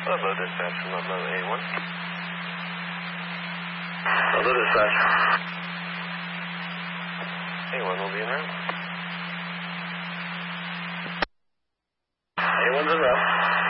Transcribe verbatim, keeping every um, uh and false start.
Hello, dispatch from Ludlow A one. Hello, dispatch. A one will be in route. A one's in route.